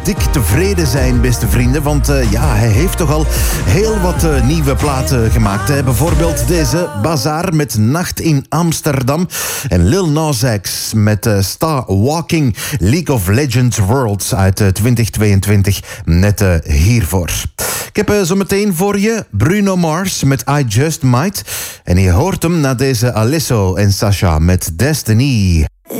dik tevreden zijn, beste vrienden. Want hij heeft toch al heel wat nieuwe platen gemaakt. Hè? Bijvoorbeeld deze Bazaar met Nacht in Amsterdam. En Lil Nas X met Star Walking League of Legends Worlds uit 2022. Net hiervoor. Ik heb zo meteen voor je Bruno Mars met I Just Might. En je hoort hem na deze Alesso en Sasha met Destiny.